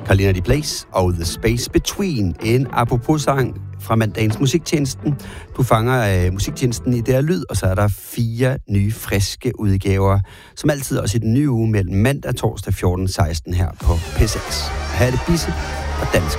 Carlina Di Place og The Space Between, en apropos-sang fra mandagens Musiktjenesten. Du fanger Musiktjenesten i der lyd, og så er der 4 nye, friske udgaver, som altid også i den nye uge mellem mandag og torsdag 14.16 her på P6. Her er det Bisse og Dansk.